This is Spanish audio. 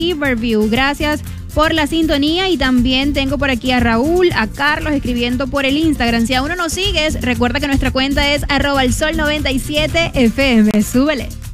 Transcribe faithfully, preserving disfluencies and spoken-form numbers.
Riverview. Gracias por la sintonía y también tengo por aquí a Raúl, a Carlos escribiendo por el Instagram. Si aún no nos sigues, recuerda que nuestra cuenta es arroba el sol noventa y siete F M. Súbele.